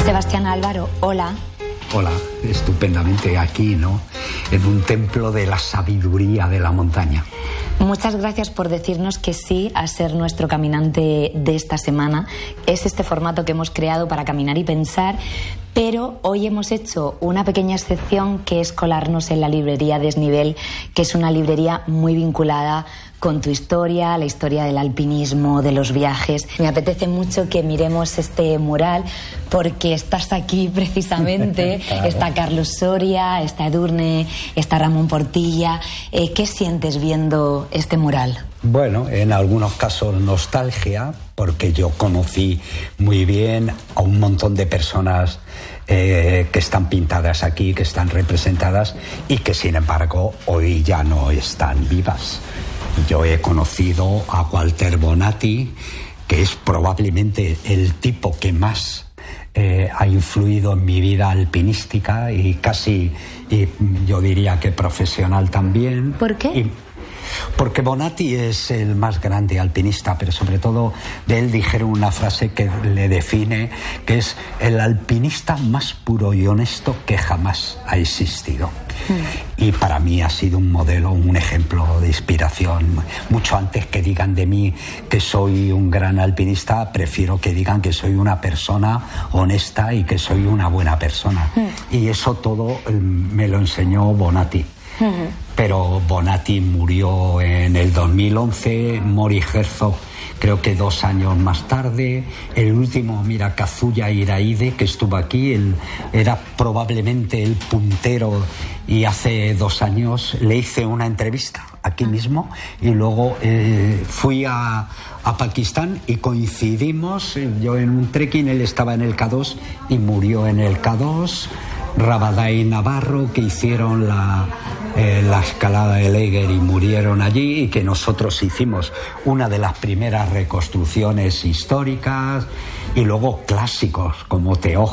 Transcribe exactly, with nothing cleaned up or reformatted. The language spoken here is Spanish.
Sebastián Álvaro, hola. Hola, estupendamente aquí, ¿no? En un templo de la sabiduría de la montaña. Muchas gracias por decirnos que sí a ser nuestro caminante de esta semana. Es este formato que hemos creado para caminar y pensar, pero hoy hemos hecho una pequeña excepción, que es colarnos en la librería Desnivel, que es una librería muy vinculada con tu historia, la historia del alpinismo, de los viajes. Me apetece mucho que miremos este mural porque estás aquí precisamente. Claro. Está Carlos Soria, está Edurne, está Ramón Portilla. Eh, ¿Qué sientes viendo este mural? Bueno, en algunos casos nostalgia, porque yo conocí muy bien a un montón de personas eh, que están pintadas aquí, que están representadas y que sin embargo hoy ya no están vivas. Yo he conocido a Walter Bonatti, que es probablemente el tipo que más eh, ha influido en mi vida alpinística y casi, y yo diría que profesional también. ¿Por qué? Y, porque Bonatti es el más grande alpinista, pero sobre todo de él dijeron una frase que le define, que es el alpinista más puro y honesto que jamás ha existido. Mm. Y para mí ha sido un modelo, un ejemplo de inspiración. Mucho antes que digan de mí que soy un gran alpinista, prefiero que digan que soy una persona honesta y que soy una buena persona. Mm. Y eso todo me lo enseñó Bonatti. Uh-huh. Pero Bonatti murió en el dos mil once, Mori Herzog creo que dos años más tarde. El último, mira, Kazuya Iraide, que estuvo aquí, él era probablemente el puntero y hace dos años le hice una entrevista aquí mismo y luego eh, fui a, a Pakistán y coincidimos, yo en un trekking, él estaba en el K dos y murió en el K dos. Rabadai Navarro, que hicieron la, eh, la escalada de Eiger y murieron allí, y que nosotros hicimos una de las primeras reconstrucciones históricas, y luego clásicos como Teógenes